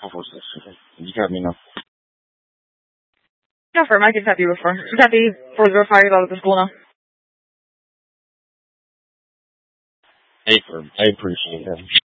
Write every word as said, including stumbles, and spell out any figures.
four four six. Okay. You got me now. Yeah, firm. I can tap you before. Tap you four zero five out of the school now. Hey, firm. I appreciate that.